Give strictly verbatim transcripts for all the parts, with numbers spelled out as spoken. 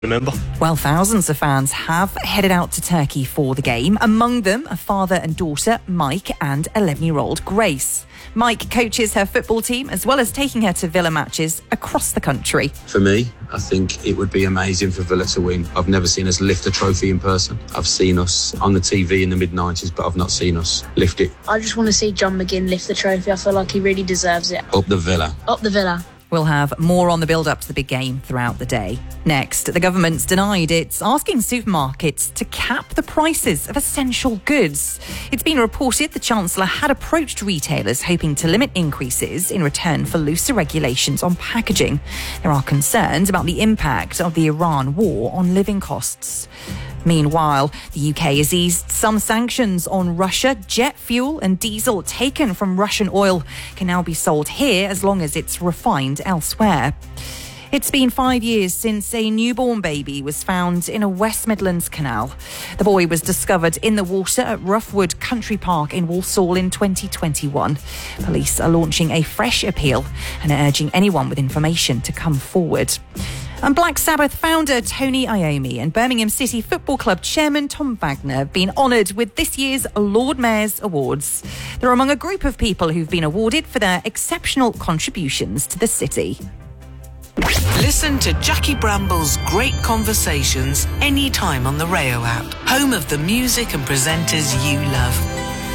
remember. Well, thousands of fans have headed out to Turkey for the game. Among them, a father and daughter, Mike, and eleven-year-old Grace. Mike coaches her football team as well as taking her to Villa matches across the country. For me, I think it would be amazing for Villa to win. I've never seen us lift a trophy in person. I've seen us on the T V in the mid nineties, but I've not seen us lift it. I just want to see John McGinn lift the trophy. I feel like he really deserves it. Up the Villa. Up the Villa. We'll have more on the build-up to the big game throughout the day. Next, the government's denied it's asking supermarkets to cap the prices of essential goods. It's been reported the Chancellor had approached retailers hoping to limit increases in return for looser regulations on packaging. There are concerns about the impact of the Iran war on living costs. Meanwhile, the U K has eased some sanctions on Russia. Jet fuel and diesel taken from Russian oil can now be sold here as long as it's refined elsewhere. It's been five years since a newborn baby was found in a West Midlands canal. The boy was discovered in the water at Roughwood Country Park in Walsall in twenty twenty-one. Police are launching a fresh appeal and are urging anyone with information to come forward. And Black Sabbath founder Tony Iommi and Birmingham City Football Club chairman Tom Wagner have been honoured with this year's Lord Mayor's Awards. They're among a group of people who've been awarded for their exceptional contributions to the city. Listen to Jackie Bramble's great conversations anytime on the Rayo app, home of the music and presenters you love.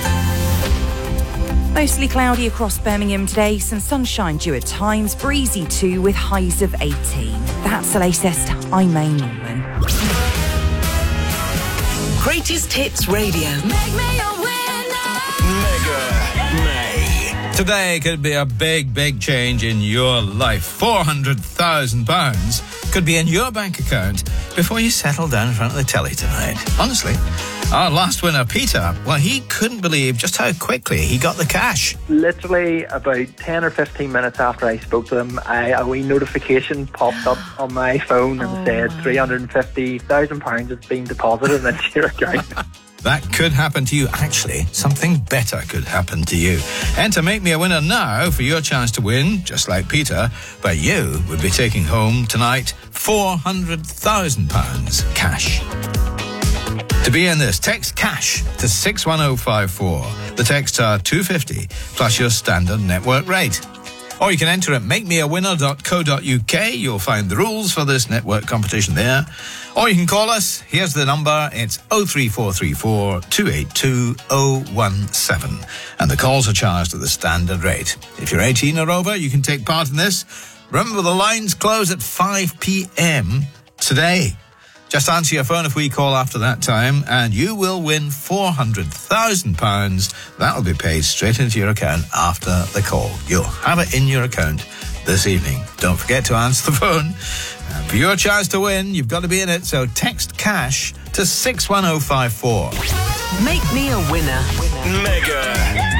Mostly cloudy across Birmingham today, some sunshine due at times, breezy too with highs of eighteen. That's the latest. I'm May Norman. Greatest Hits Radio. Make me a winner. Mega May. Today could be a big, big change in your life. four hundred thousand pounds could be in your bank account before you settle down in front of the telly tonight. Honestly. Our last winner, Peter, well, he couldn't believe just how quickly he got the cash. Literally about ten or fifteen minutes after I spoke to him, I, a wee notification popped up on my phone and oh said my. three hundred fifty thousand pounds has been deposited into your account. That could happen to you. Actually, something better could happen to you. Enter Make Me a Winner now for your chance to win, just like Peter, but you would be taking home tonight four hundred thousand pounds cash. To be in this, text cash to six one oh five four. The texts are two pounds fifty plus your standard network rate. Or you can enter at make me a winner dot co dot uk. You'll find the rules for this network competition there. Or you can call us. Here's the number. It's oh three four three four, two eight two, oh one seven. And the calls are charged at the standard rate. If you're eighteen or over, you can take part in this. Remember, the lines close at five p.m. today. Just answer your phone if we call after that time, and you will win four hundred thousand pounds. That'll be paid straight into your account after the call. You'll have it in your account this evening. Don't forget to answer the phone. And for your chance to win, you've got to be in it, so text cash to six one oh five four. Make me a winner. Mega